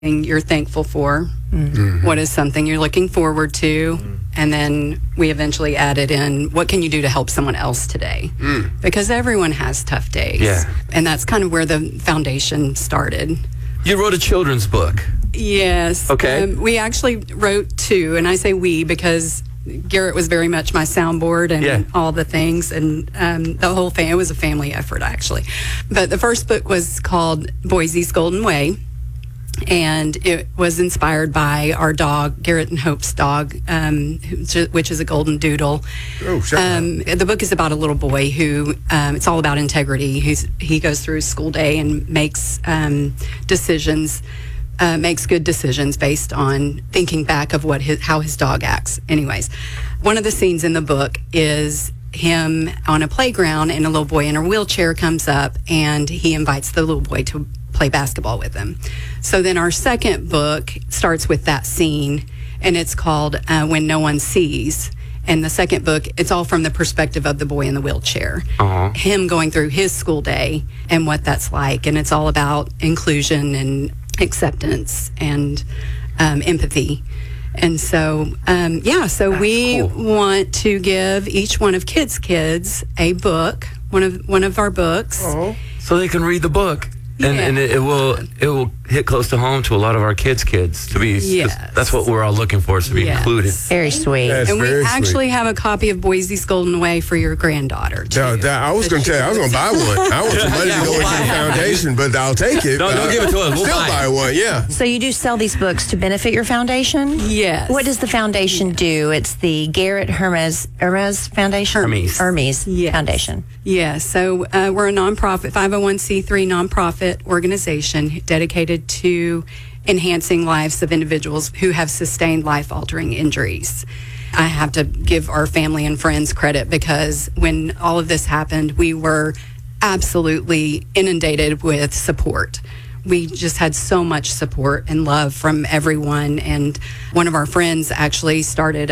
you're thankful for? Mm-hmm. What is something you're looking forward to? Mm-hmm. And then we eventually added in, what can you do to help someone else today? Because everyone has tough days. Yeah. And that's kind of where the foundation started. You wrote a children's book. Yes. Okay. We actually wrote two, and I say we because Garrett was very much my soundboard and all the things, and the whole thing. It was a family effort, actually. But the first book was called Boise's Golden Way, and it was inspired by our dog, Garrett and Hope's dog, which is a golden doodle. Oh, sure. The book is about a little boy who, it's all about integrity. He goes through his school day and makes decisions. Makes good decisions based on thinking back of how his dog acts. Anyways, one of the scenes in the book is him on a playground, and a little boy in a wheelchair comes up, and he invites the little boy to play basketball with him. So then our second book starts with that scene, and it's called When No One Sees. And the second book, it's all from the perspective of the boy in the wheelchair. Uh-huh. Him going through his school day and what that's like. And it's all about inclusion and acceptance and empathy. And so, we want to give each one of kids a book, one of our books. Uh-huh. So they can read the book. And it will hit close to home to a lot of our kids to be. Yes. That's what we're all looking for, is to be included. Very sweet. That's and we very actually sweet. have a copy of Boise's Golden Way for your granddaughter, too. I was going to tell you, I was going to buy one. I want some money to go into the foundation, but I'll take it. No, don't give it to us. We'll still buy buy one, yeah. So you do sell these books to benefit your foundation? Yes. What does the foundation do? It's the Garrett Hermes Foundation? Hermes Yes. Foundation. Yeah, so we're a nonprofit, 501c3 nonprofit organization dedicated to enhancing lives of individuals who have sustained life-altering injuries. I have to give our family and friends credit, because when all of this happened, we were absolutely inundated with support. We just had so much support and love from everyone, and one of our friends actually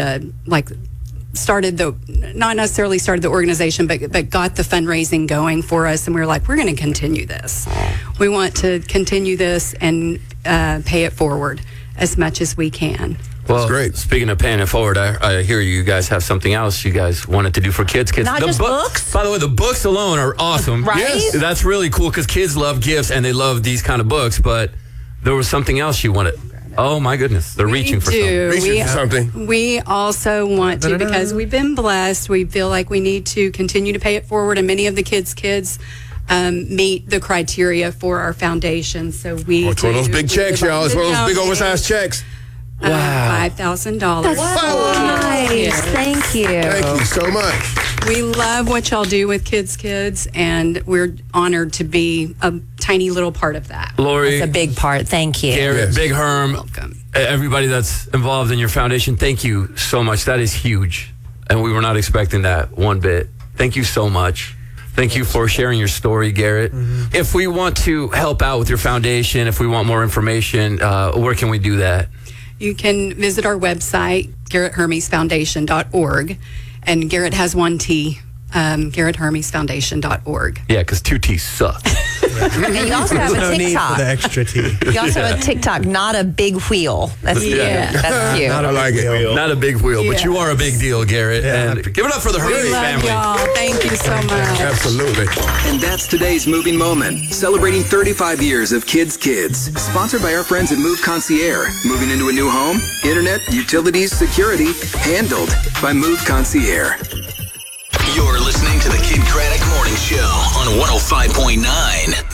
not necessarily started the organization, but got the fundraising going for us, and we were like, we're going to continue this. We want to continue this and pay it forward as much as we can. Well, That's great. Speaking of paying it forward, I hear you guys have something else you guys wanted to do for kids. Not just books? By the way, the books alone are awesome. Right? Yes. That's really cool, because kids love gifts and they love these kind of books, but there was something else you wanted. Oh my goodness, they're reaching for something. Reaching for something. We also want to, because we've been blessed, we feel like we need to continue to pay it forward, and many of the kids meet the criteria for our foundation. So It's one of those big checks, y'all. It's one of those big oversized checks. Wow. $5,000. That's nice. Thank you. Thank you so much. We love what y'all do with kids, and we're honored to be a tiny little part of that. Lori, It's a big part. Thank you. Garrett, Yes. Big Herm, Welcome. everybody that's involved in your foundation, thank you so much. That is huge, and we were not expecting that one bit. Thank you so much. Thank you for sharing your story, Garrett. Mm-hmm. If we want to help out with your foundation, if we want more information, where can we do that? You can visit our website, GarrettHermesFoundation.org, and Garrett has one T, GarrettHermesFoundation.org. Yeah, because 2 T's suck. And you also have a No need for TikTok. the extra T. You also have a TikTok, not a big wheel. That's Yeah. cute. I like it. Not a big wheel, but you are a big deal, Garrett. Yeah. And give it up for the We Hermes love family. y'all. Thank you so much. Absolutely. And that's today's moving moment, celebrating 35 years of Kids. Sponsored by our friends at Move Concierge. Moving into a new home, internet, utilities, security, handled by Move Concierge. You're listening to the Kid Craddock Morning Show on 105.9